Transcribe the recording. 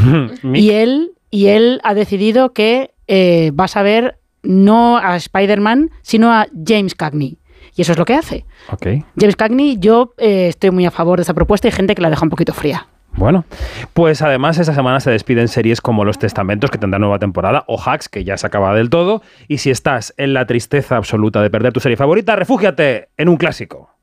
y él ha decidido que vas a ver no a Spider-Man, sino a James Cagney. Y eso es lo que hace. Okay. James Cagney, yo estoy muy a favor de esa propuesta. Hay gente que la deja un poquito fría. Bueno, pues además esta semana se despiden series como Los Testamentos, que tendrá nueva temporada, o Hacks, que ya se acaba del todo. Y si estás en la tristeza absoluta de perder tu serie favorita, refúgiate en un clásico.